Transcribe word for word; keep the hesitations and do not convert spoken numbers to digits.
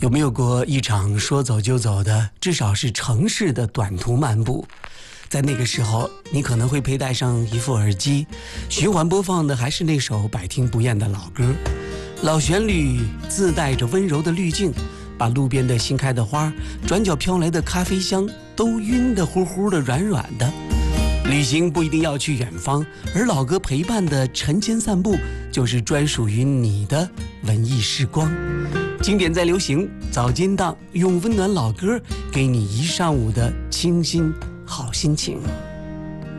有没有过一场说走就走的，至少是城市的短途漫步？在那个时候，你可能会佩戴上一副耳机，循环播放的还是那首百听不厌的老歌，老旋律自带着温柔的滤镜，把路边的新开的花，转角飘来的咖啡香都晕得乎乎的软软的。旅行不一定要去远方，而老歌陪伴的晨间散步，就是专属于你的文艺时光。经典在流行，早间档用温暖老歌给你一上午的清新好心情。